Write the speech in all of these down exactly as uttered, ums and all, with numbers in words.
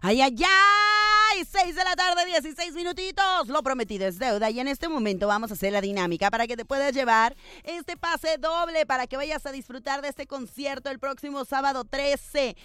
¡Ay, ay, ay! seis de la tarde, dieciséis minutitos. Lo prometido es deuda y en este momento vamos a hacer la dinámica para que te puedas llevar este pase doble para que vayas a disfrutar de este concierto el próximo sábado trece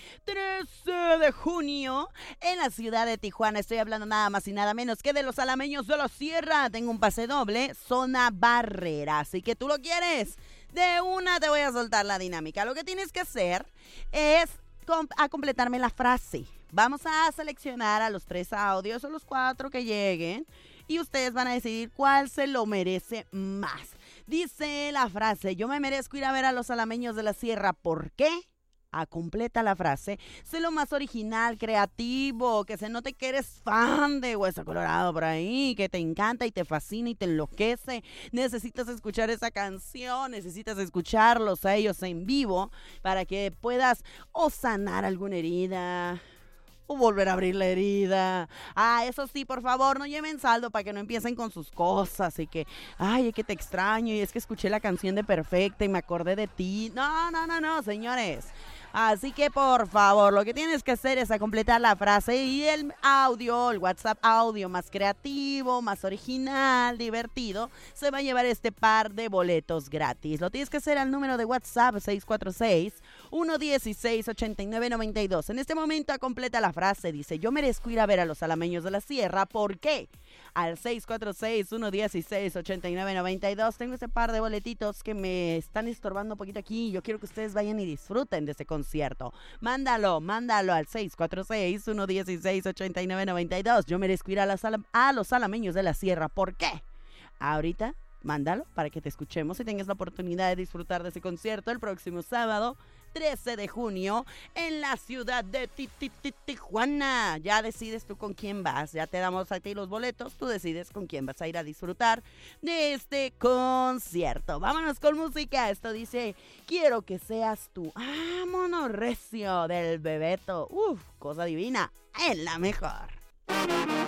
de junio en la ciudad de Tijuana. Estoy hablando nada más y nada menos que de los Alameños de la Sierra. Tengo un pase doble, zona Barrera, así que tú lo quieres. De una te voy a soltar la dinámica. Lo que tienes que hacer es a completarme la frase. Vamos a seleccionar a los tres audios o los cuatro que lleguen y ustedes van a decidir cuál se lo merece más. Dice la frase: yo me merezco ir a ver a los Alameños de la Sierra. ¿Por qué? A completa la frase. Sé lo más original, creativo, que se note que eres fan de Hueso Colorado por ahí, que te encanta y te fascina y te enloquece. Necesitas escuchar esa canción, necesitas escucharlos a ellos en vivo para que puedas o sanar alguna herida o volver a abrir la herida. Ah, eso sí, por favor, no lleven saldo para que no empiecen con sus cosas y que, ay, es que te extraño y es que escuché la canción de Perfecta y me acordé de ti. No, no, no, no, señores. Así que por favor, lo que tienes que hacer es a completar la frase y el audio, el WhatsApp audio más creativo, más original, divertido, se va a llevar este par de boletos gratis. Lo tienes que hacer al número de WhatsApp seis cuatro seis, uno uno seis, ocho nueve nueve dos. En este momento completa la frase, dice: yo merezco ir a ver a los Alameños de la Sierra. ¿Por qué? Al seis cuatro seis, uno uno seis, ocho nueve nueve dos. Tengo ese par de boletitos que me están estorbando un poquito aquí. Yo quiero que ustedes vayan y disfruten de ese concierto. Mándalo, mándalo al seis cuatro seis, uno uno seis, ocho nueve nueve dos. Yo merezco ir a, las, a los Alameños de la Sierra. ¿Por qué? Ahorita, mándalo para que te escuchemos y tengas la oportunidad de disfrutar de ese concierto el próximo sábado trece de junio en la ciudad de Tijuana. Ya decides tú con quién vas, ya te damos a ti los boletos, tú decides con quién vas a ir a disfrutar de este concierto. Vámonos con música. Esto dice: quiero que seas tú. Ah, mono recio del Bebeto. Uf, cosa divina, es la mejor.